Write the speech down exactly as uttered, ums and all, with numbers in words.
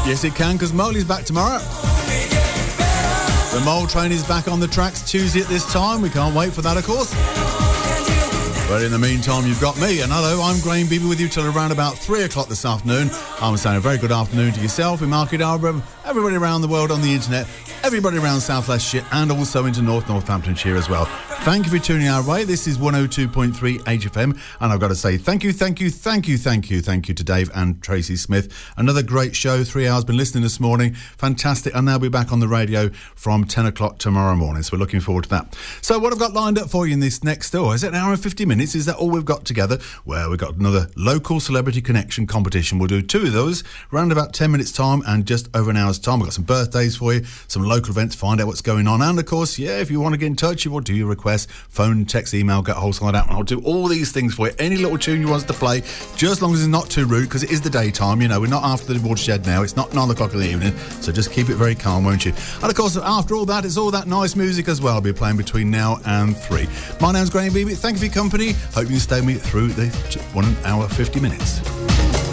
Yes, it can, because Moley's back tomorrow. The Mole Train is back on the tracks Tuesday at this time. We can't wait for that, of course. But in the meantime, you've got me. And hello, I'm Graham Beebe with you till around about three o'clock this afternoon. I'm saying a very good afternoon to yourself in Market Harbour, everybody around the world on the internet, everybody around South Leicestershire and also into North Northamptonshire as well. Thank you for tuning our way. This is one oh two point three H F M, and I've got to say thank you, thank you, thank you, thank you, thank you to Dave and Tracy Smith. Another great show, three hours, been listening this morning. Fantastic, and they'll be back on the radio from ten o'clock tomorrow morning, so we're looking forward to that. So what I've got lined up for you in this next hour, is it an hour and fifty minutes? Is that all we've got together? Well, we've got another local celebrity connection competition. We'll do two of those, around about ten minutes time and just over an hour's time. We've got some birthdays for you, some local events, find out what's going on, and of course, yeah, if you want to get in touch, you will do your request, phone, text, email, get a hold of that, and I'll do all these things for you. Any little tune you want us to play, just as long as it's not too rude, because it is the daytime, you know, we're not after the watershed now, it's not nine o'clock in the evening, so just keep it very calm, won't you? And of course, after all that, it's all that nice music as well. I'll be playing between now and three. My name's Graham Beebe, thank you for your company, hope you can stay with me through the one hour, fifty minutes.